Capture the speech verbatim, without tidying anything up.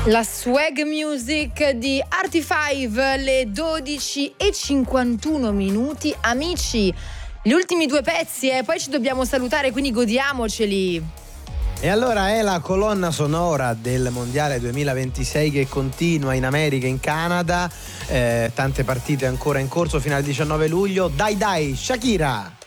La swag music di Artie cinque, le dodici e cinquantuno minuti. Amici, gli ultimi due pezzi e eh, poi ci dobbiamo salutare, quindi godiamoceli. E allora è la colonna sonora del Mondiale duemilaventisei che continua in America e in Canada, eh, tante partite ancora in corso fino al diciannove luglio. Dai dai, Shakira!